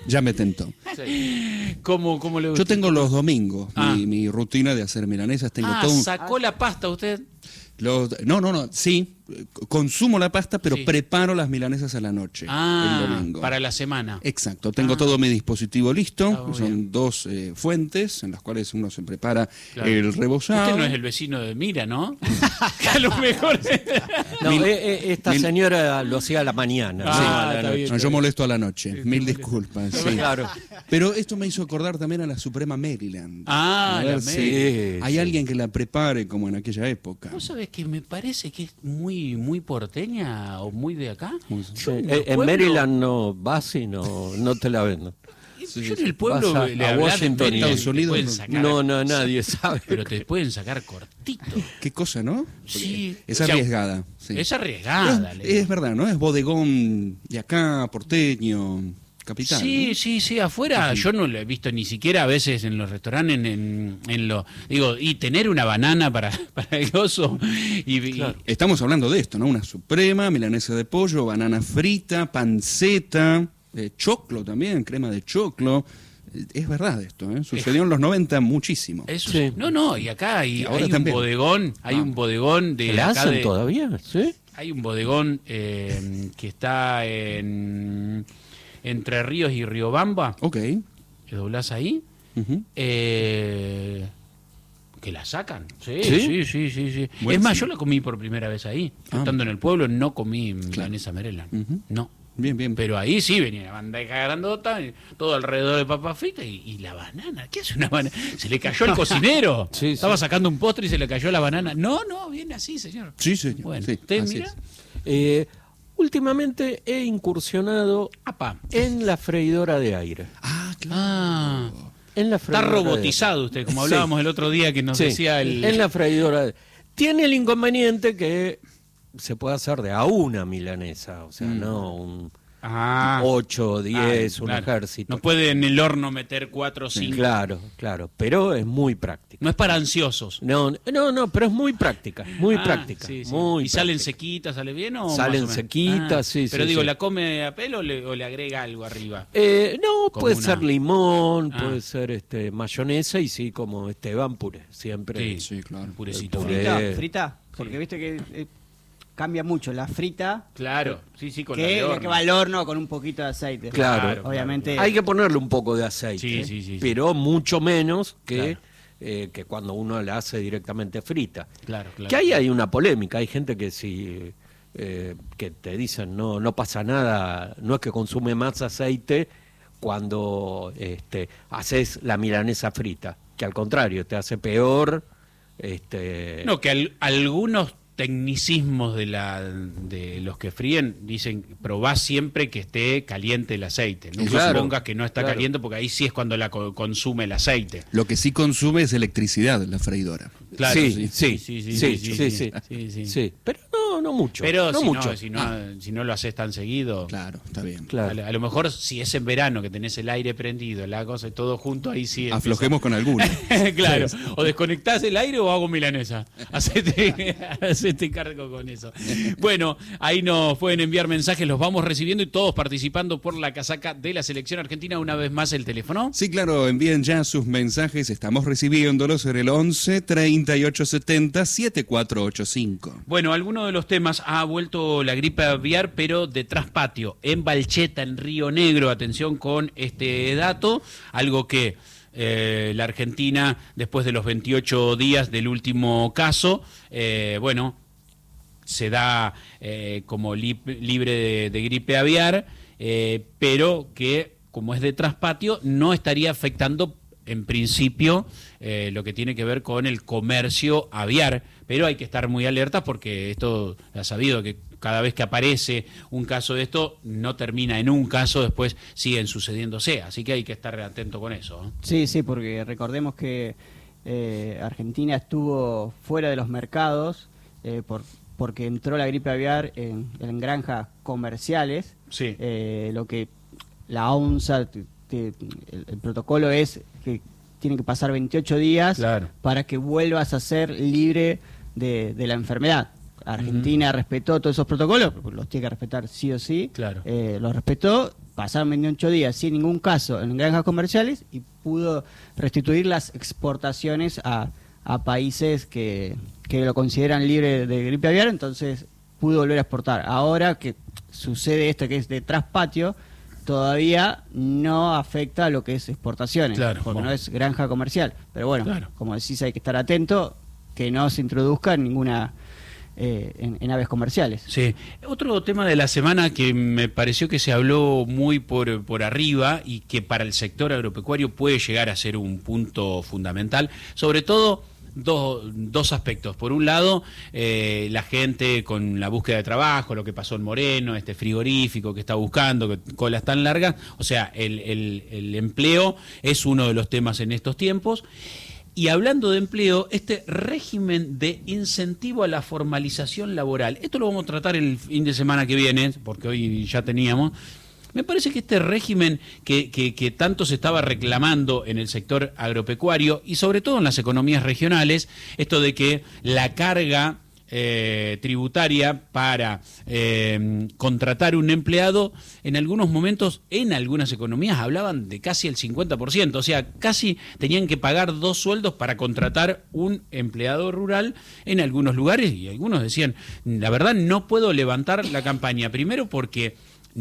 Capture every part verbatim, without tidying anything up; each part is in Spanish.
Ya me tentó. Sí. ¿Cómo, cómo le gusta? Yo tengo los domingos, Ah. mi, mi rutina de hacer milanesas. Tengo Ah, todo un... sacó la pasta usted. Los, no, no, no, sí, consumo la pasta, pero Sí. preparo las milanesas a la noche, Ah, el domingo. para la semana. Exacto, tengo Ah. todo mi dispositivo listo, Está muy son bien. dos eh, fuentes en las cuales uno se prepara Claro. el rebozado. Usted no es el vecino de Mira, ¿no? Que a lo mejor... No, Mil- eh, eh, esta mil- señora lo hacía a la mañana. Ah, no a la está noche. bien. No, yo molesto a la noche, mil disculpas. sí. Claro. Pero esto me hizo acordar también a la Suprema Maryland. Ah, a la ver si Maryland. hay Sí, alguien que la prepare como en aquella época. ¿Vos sabés que me parece que es muy muy porteña o muy de acá? Muy- Yo Eh, en eh, el en pueblo- Maryland no vas y no, no te la vendo. Yo en el pueblo Vas a- le a hablas Washington de y- Maryland, Estados te Unidos, pueden no. sacar- No, no, nadie sabe. Pero te pueden sacar cortito. Qué cosa, ¿no? Sí. Es O sea, arriesgada. sí. Es arriesgada. Es, le digo. es verdad, ¿no? Es bodegón de acá, porteño, capital. Sí, ¿no? sí, sí, afuera yo no lo he visto ni siquiera a veces en los restaurantes, en, en, en lo digo, y tener una banana para, para el oso y, y- Estamos hablando de esto, ¿no? Una suprema, milanesa de pollo, banana frita, panceta, eh, choclo también, crema de choclo. Eh, Es verdad esto, ¿eh? Sucedió en los noventa muchísimo. eso Sí. no, no, y acá hay, Y ahora hay también. un bodegón, hay Ah. un bodegón de ¿La acá hacen de- todavía? ¿Sí? hay un bodegón eh, que está en Entre Ríos y Riobamba, Ok. que doblás ahí. Ujú. Eh, que la sacan, sí, ¿Sí? sí, sí, sí, sí. Buenísimo. Es más, yo la comí por primera vez ahí. Yo Ah. estando en el pueblo no comí milanesa Maryland. Ujú. No. Bien, bien. Pero ahí sí venía la bandeja grandota, y todo alrededor de papas fritas y, y la banana. ¿Qué hace una banana? Se le cayó al cocinero. Sí, sí. Estaba sacando un postre y se le cayó la banana. No, no, viene así, señor. Sí, señor. Bueno, sí, ¿usted así mira? es. Eh, últimamente he incursionado Apa. en la freidora de aire. Ah, claro. Ah, En la está freidora de robotizado usted, como Sí. hablábamos el otro día que nos Sí, decía el... en la freidora. de- Tiene el inconveniente que se puede hacer de a una milanesa, o sea, Mm. no un Ah, ocho, diez, ah, un claro. ejército. No puede en el horno meter cuatro o cinco. Claro, claro, pero es muy práctica. No es para ansiosos. No, no, no, pero es muy práctica, muy Ah, práctica. sí, sí. Muy ¿Y salen práctica. sequitas, sale bien o Salen más o menos? sequitas, sí, Pero sí, digo, sí. ¿la come a pelo o le, o le agrega algo arriba? Eh, no, Como puede una- ser limón, Ah. puede ser este mayonesa y sí, como Esteban puré, siempre. Sí. Sí, claro. Purecito. puré. Frita, Eh, frita, porque viste que eh, cambia mucho la frita Claro, sí, sí, con la que de la horno. que va al horno con un poquito de aceite. Claro, Claro, obviamente. Hay que ponerle un poco de aceite, Sí, sí, sí, sí. pero mucho menos que, Claro. eh, que cuando uno la hace directamente frita. Claro, claro. Que ahí hay una polémica, hay gente que si eh, que te dicen no no pasa nada, no es que consume más aceite cuando este haces la milanesa frita, que al contrario te hace peor. Este, No, que al- algunos tecnicismos de la de los que fríen dicen probá siempre que esté caliente el aceite. Nunca Claro, supongas que no está claro. caliente porque ahí sí es cuando la co- consume el aceite. Lo que sí consume es electricidad la freidora. Claro, sí, sí, sí, sí, sí, sí, sí, sí, sí, sí, sí, sí, sí. sí, pero no, no mucho, Pero no si, mucho. No, si, no, si no lo haces tan seguido, Claro, está bien. Claro. a, lo- a lo mejor si es en verano que tenés el aire prendido, la cosa y todo junto, ahí sí. empieza. Aflojemos con alguno. Claro, o desconectás el aire o hago milanesa. Hacete, hacete cargo con eso. Bueno, ahí nos pueden enviar mensajes, los vamos recibiendo y todos participando por la casaca de la selección argentina. Una vez más el teléfono. Sí, claro, envíen ya sus mensajes, estamos recibiéndolos en el once, treinta y ocho setenta, setenta y cuatro ochenta y cinco. Bueno, alguno de los temas ha vuelto la gripe aviar, pero de traspatio, en Balcheta, en Río Negro. Atención con este dato, algo que eh, la Argentina, después de los veintiocho días del último caso, eh, bueno, se da eh, como li- libre de, de gripe aviar, eh, pero que, como es de traspatio, no estaría afectando en principio eh, lo que tiene que ver con el comercio aviar, pero hay que estar muy alertas porque esto ha sabido que cada vez que aparece un caso de esto no termina en un caso, después siguen sucediéndose, así que hay que estar atento con eso, ¿eh? Sí, sí, porque recordemos que eh, Argentina estuvo fuera de los mercados eh, por, porque entró la gripe aviar en, en granjas comerciales. Sí. Eh, lo que la ONSA, te- te- el, el protocolo es que tiene que pasar veintiocho días Claro. para que vuelvas a ser libre de, de la enfermedad. Argentina uh-huh. respetó todos esos protocolos, los tiene que respetar sí o sí, claro. eh, los respetó, pasaron veintiocho días sin ningún caso en granjas comerciales y pudo restituir las exportaciones a, a países que, que lo consideran libre de gripe aviar, entonces pudo volver a exportar. Ahora que sucede esto que es de traspatio, todavía no afecta a lo que es exportaciones, claro, porque bueno. no es granja comercial. Pero bueno, claro. como decís, hay que estar atento que no se introduzca en ninguna eh, en, en aves comerciales. Sí. Otro tema de la semana que me pareció que se habló muy por, por arriba y que para el sector agropecuario puede llegar a ser un punto fundamental, sobre todo Dos, dos aspectos. Por un lado, eh, la gente con la búsqueda de trabajo, lo que pasó en Moreno, este frigorífico que está buscando, que colas tan largas, o sea, el, el, el empleo es uno de los temas en estos tiempos. Y hablando de empleo, este régimen de incentivo a la formalización laboral, esto lo vamos a tratar el fin de semana que viene, porque hoy ya teníamos. Me parece que este régimen que, que, que tanto se estaba reclamando en el sector agropecuario y sobre todo en las economías regionales, esto de que la carga eh, tributaria para eh, contratar un empleado, en algunos momentos, en algunas economías, hablaban de casi el cincuenta por ciento, o sea, casi tenían que pagar dos sueldos para contratar un empleado rural en algunos lugares, y algunos decían, la verdad no puedo levantar la campaña, primero porque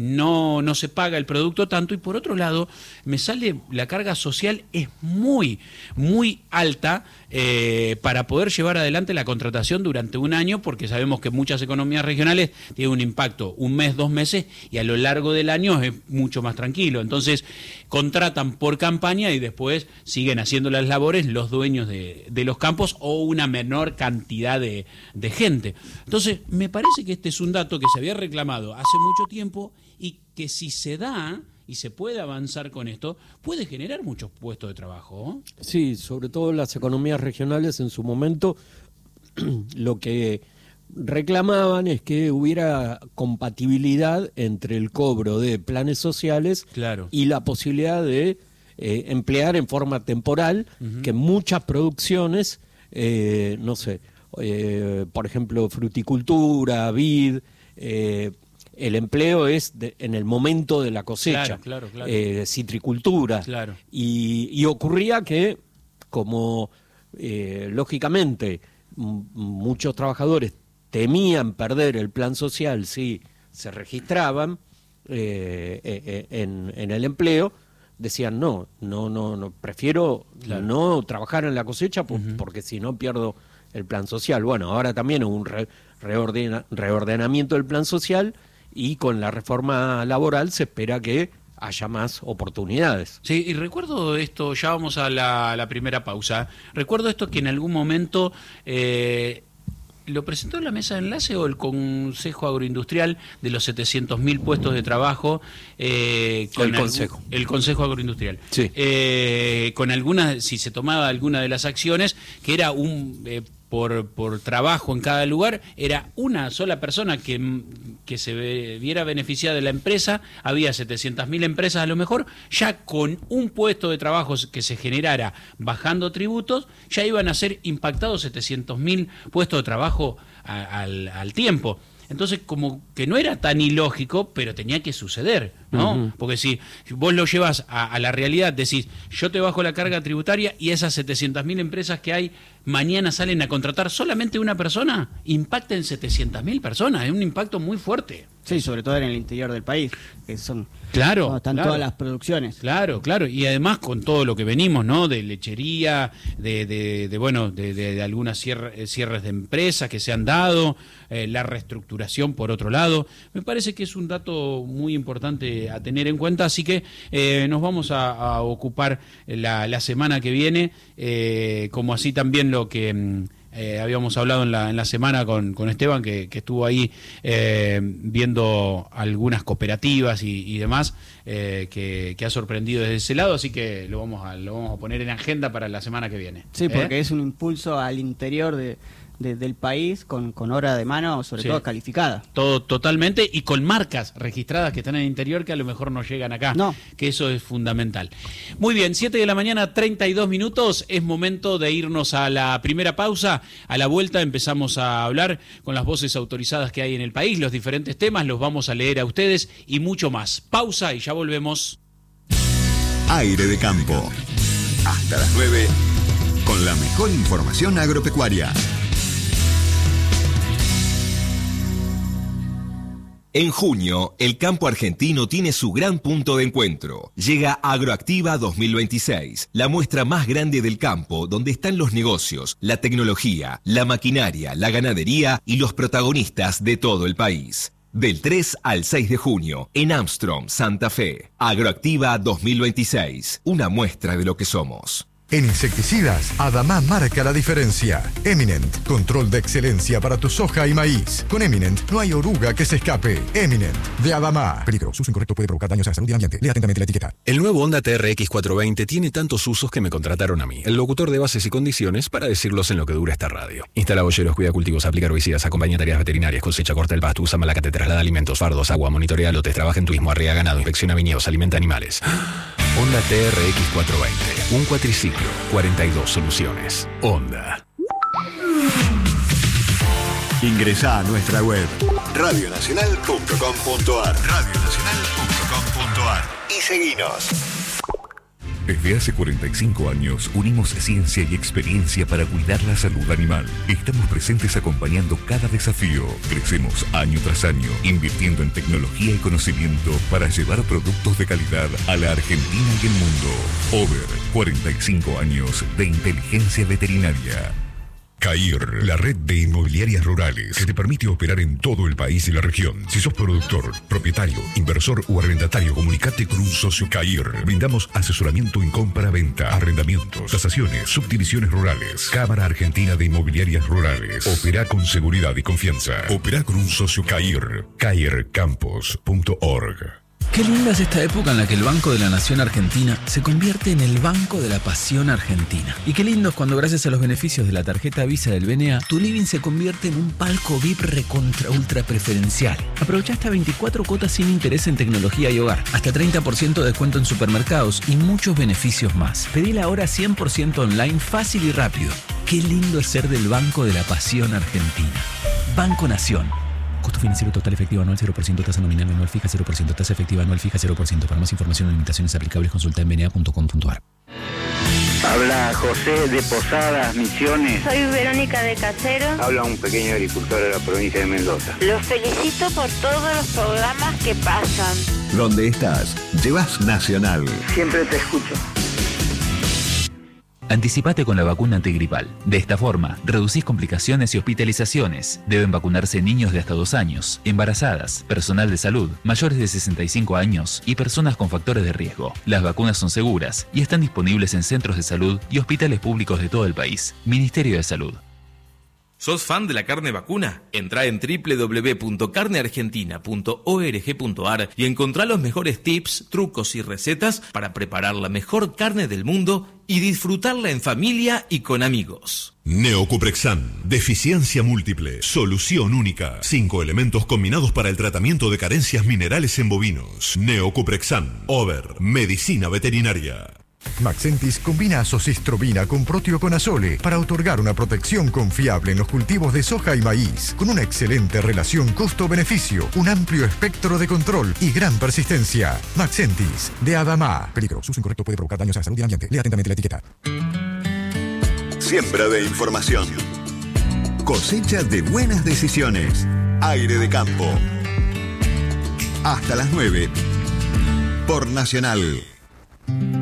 no, no se paga el producto tanto, y por otro lado me sale la carga social es muy, muy alta eh, para poder llevar adelante la contratación durante un año, porque sabemos que muchas economías regionales tienen un impacto un mes, dos meses, y a lo largo del año es mucho más tranquilo. Entonces contratan por campaña y después siguen haciendo las labores los dueños de, de los campos o una menor cantidad de, de gente. Entonces me parece que este es un dato que se había reclamado hace mucho tiempo y que si se da y se puede avanzar con esto, puede generar muchos puestos de trabajo. Sí, sobre todo las economías regionales en su momento lo que reclamaban es que hubiera compatibilidad entre el cobro de planes sociales claro. y la posibilidad de eh, emplear en forma temporal, uh-huh. que muchas producciones, eh, no sé, eh, por ejemplo, fruticultura, vid, eh, el empleo es de, en el momento de la cosecha, claro, claro, claro. Eh, citricultura, claro. y, y ocurría que, como eh, lógicamente m- muchos trabajadores temían perder el plan social si se registraban eh, eh, en, en el empleo, decían no, no, no, no prefiero claro. no trabajar en la cosecha por, uh-huh. porque si no pierdo el plan social. Bueno, ahora también hubo un re, reordena, reordenamiento del plan social, y con la reforma laboral se espera que haya más oportunidades. Sí, y recuerdo esto, ya vamos a la, a la primera pausa, recuerdo esto que en algún momento eh, lo presentó la mesa de enlace o el Consejo Agroindustrial de los setecientos mil puestos de trabajo. Eh, con el Consejo. Algún, el Consejo Agroindustrial. Sí. Eh, con algunas, si se tomaba alguna de las acciones, que era un... Eh, Por, por trabajo en cada lugar, era una sola persona que, que se viera beneficiada de la empresa, había setecientas mil empresas a lo mejor, ya con un puesto de trabajo que se generara bajando tributos, ya iban a ser impactados setecientos mil puestos de trabajo a, al, al tiempo. Entonces, como que no era tan ilógico, pero tenía que suceder, ¿no? Uh-huh. Porque si vos lo llevas a, a la realidad, decís, yo te bajo la carga tributaria y esas setecientas mil empresas que hay mañana salen a contratar solamente una persona, impacta en setecientas mil personas, es un impacto muy fuerte. Sí, sobre todo en el interior del país, que son claro, donde están claro. todas las producciones. Claro, claro, y además con todo lo que venimos, ¿no? De lechería, de, de, de bueno, de, de, de algunas cierre, cierres de empresas que se han dado, eh, la reestructuración por otro lado. Me parece que es un dato muy importante a tener en cuenta, así que eh, nos vamos a, a ocupar la, la semana que viene, eh, como así también lo que... Eh, habíamos hablado en la, en la semana con, con Esteban, que, que estuvo ahí eh, viendo algunas cooperativas y, y demás, eh, que, que ha sorprendido desde ese lado, así que lo vamos a, lo vamos a poner en agenda para la semana que viene. Sí, porque ¿Eh? es un impulso al interior de, de, del país con, con obra de mano, sobre Sí. todo calificada. Todo totalmente, y con marcas registradas que están en el interior que a lo mejor no llegan acá, No. que eso es fundamental. Muy bien, siete de la mañana, treinta y dos minutos, es momento de irnos a la primera pausa. A la vuelta empezamos a hablar con las voces autorizadas que hay en el país, los diferentes temas, los vamos a leer a ustedes y mucho más. Pausa y ya volvemos. Aire de Campo. Hasta las nueve, con la mejor información agropecuaria. En junio, el campo argentino tiene su gran punto de encuentro. Llega Agroactiva dos mil veintiséis, la muestra más grande del campo, donde están los negocios, la tecnología, la maquinaria, la ganadería y los protagonistas de todo el país. Del tres al seis de junio, en Armstrong, Santa Fe. Agroactiva dos mil veintiséis, una muestra de lo que somos. En insecticidas, Adama marca la diferencia. Eminent, control de excelencia para tu soja y maíz. Con Eminent no hay oruga que se escape. Eminent, de Adama. Peligro, su uso incorrecto puede provocar daños a la salud y al ambiente. Lea atentamente la etiqueta. El nuevo Honda T R X cuatrocientos veinte tiene tantos usos que me contrataron a mí, el locutor de bases y condiciones, para decirlos en lo que dura esta radio. Instala boyeros, cuida cultivos, aplica herbicidas, acompaña tareas veterinarias, cosecha, corta el pasto, usa malacate, traslada alimentos, fardos, agua, monitorea lotes, trabaja en turismo, arriega ganado, inspecciona viñedos, alimenta animales. Honda T R X cuatrocientos veinte, un cuatriciclo, cuarenta y dos soluciones. Honda. Ingresá a nuestra web radio nacional punto com punto ar radio nacional punto com punto ar y seguinos. Desde hace cuarenta y cinco años unimos ciencia y experiencia para cuidar la salud animal. Estamos presentes acompañando cada desafío. Crecemos año tras año, invirtiendo en tecnología y conocimiento para llevar productos de calidad a la Argentina y el mundo. Over, cuarenta y cinco años de inteligencia veterinaria. CAIR, la red de inmobiliarias rurales que te permite operar en todo el país y la región. Si sos productor, propietario, inversor o arrendatario, comunicate con un socio CAIR. Brindamos asesoramiento en compra-venta, arrendamientos, tasaciones, subdivisiones rurales. Cámara Argentina de Inmobiliarias Rurales. Opera con seguridad y confianza. Opera con un socio CAIR. cair campos punto org. Qué linda es esta época en la que el Banco de la Nación Argentina se convierte en el Banco de la Pasión Argentina. Y qué lindo es cuando, gracias a los beneficios de la tarjeta Visa del B N A, tu living se convierte en un palco V I P recontra ultra preferencial. Aprovecha hasta veinticuatro cuotas sin interés en tecnología y hogar, hasta treinta por ciento de descuento en supermercados y muchos beneficios más. Pedila ahora cien por ciento online, fácil y rápido. Qué lindo es ser del Banco de la Pasión Argentina. Banco Nación. Costo financiero total efectivo anual cero por ciento, tasa nominal anual fija cero por ciento, tasa efectiva anual fija cero por ciento. Para más información o limitaciones aplicables, consulta en b n a punto com punto ar. Habla José de Posadas, Misiones. Soy Verónica de Casero. Habla un pequeño agricultor de la provincia de Mendoza. Los felicito por todos los programas que pasan. ¿Dónde estás? Llevas Nacional. Siempre te escucho. Anticipate con la vacuna antigripal. De esta forma, reducís complicaciones y hospitalizaciones. Deben vacunarse niños de hasta dos años, embarazadas, personal de salud, mayores de sesenta y cinco años y personas con factores de riesgo. Las vacunas son seguras y están disponibles en centros de salud y hospitales públicos de todo el país. Ministerio de Salud. ¿Sos fan de la carne vacuna? Entrá en doble u doble u doble u punto carne argentina punto org punto ar y encontrá los mejores tips, trucos y recetas para preparar la mejor carne del mundo y disfrutarla en familia y con amigos. Neocuprexan, deficiencia múltiple, solución única. Cinco elementos combinados para el tratamiento de carencias minerales en bovinos. Neocuprexan, Over, medicina veterinaria. Maxentis combina azocistrobina con proteoconazole para otorgar una protección confiable en los cultivos de soja y maíz, con una excelente relación costo-beneficio, un amplio espectro de control y gran persistencia. Maxentis, de Adama. Peligro, su uso incorrecto puede provocar daños a la salud y al ambiente. Lea atentamente la etiqueta. Siembra de información. Cosecha de buenas decisiones. Aire de campo. Hasta las nueve. Por Nacional.